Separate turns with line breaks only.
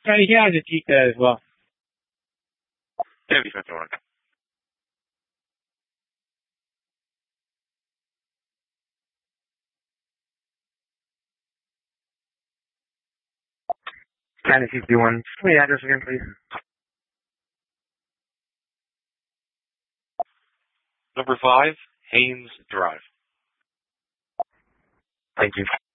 You can have to teach that as well.
Yeah, defensive line.
Tennessee D1. Give me the address again, please.
Number 5, Haynes Drive.
Thank you.